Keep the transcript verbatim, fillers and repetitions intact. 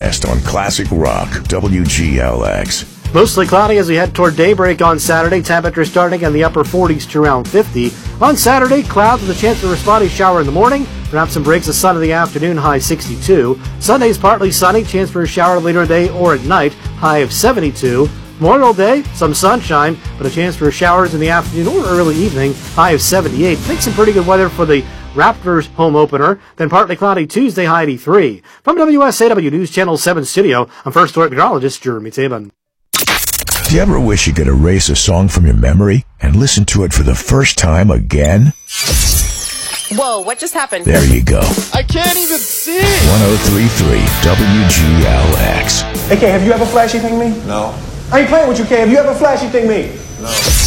On Classic Rock, W G L X. Mostly cloudy as we head toward daybreak on Saturday. Temperature starting in the upper forties to around fifty. On Saturday, clouds with a chance of a spotty shower in the morning. Perhaps some breaks of sun in the afternoon, high sixty-two. Sunday's partly sunny, chance for a shower later in the day or at night, high of seventy-two. Memorial Day, some sunshine, but a chance for showers in the afternoon or early evening, high of seventy-eight. Think some pretty good weather for the Raptors home opener, then partly cloudy Tuesday, high eighty-three. From W S A W News Channel seven studio, I'm First Story Meteorologist Jeremy Taban. Do you ever wish you could erase a song from your memory and listen to it for the first time again? Whoa, what just happened? There you go. I can't even see! one oh three point three W G L X. Hey, Kay, have you ever flashy thing me? No. I ain't playing with you, Kay. Have you ever flashy thing me? No.